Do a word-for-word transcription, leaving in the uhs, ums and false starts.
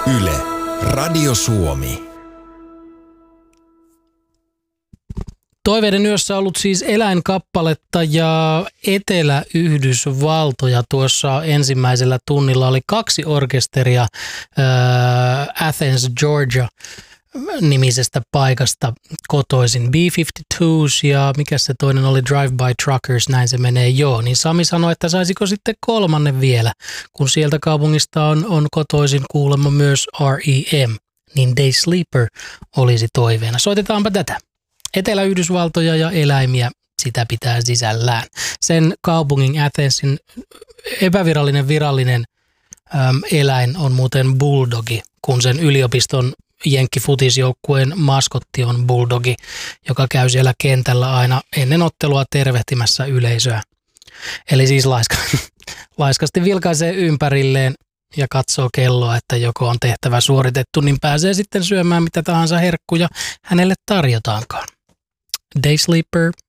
Yle, Radio Suomi. Toiveiden yössä on ollut siis eläinkappaletta ja Etelä-Yhdysvaltoja. Tuossa ensimmäisellä tunnilla oli kaksi orkesteria äh, Athens, Georgia nimisestä paikasta kotoisin. B viisikymmentäkaksi ja mikä se toinen oli, Drive by Truckers, näin se menee joo. Niin Sami sanoi, että saisiko sitten kolmannen vielä, kun sieltä kaupungista on, on kotoisin kuulemma myös R E M, niin Day Sleeper olisi toiveena. Soitetaanpa tätä. Etelä-Yhdysvaltoja ja eläimiä sitä pitää sisällään. Sen kaupungin Athensin epävirallinen virallinen äm, eläin on muuten bulldogi, kun sen yliopiston jenkkifutisjoukkueen maskotti on bulldogi, joka käy siellä kentällä aina ennen ottelua tervehtimässä yleisöä. Eli siis laiska, laiskasti vilkaisee ympärilleen ja katsoo kelloa, että joko on tehtävä suoritettu, niin pääsee sitten syömään mitä tahansa herkkuja hänelle tarjotaankaan. Day Sleeper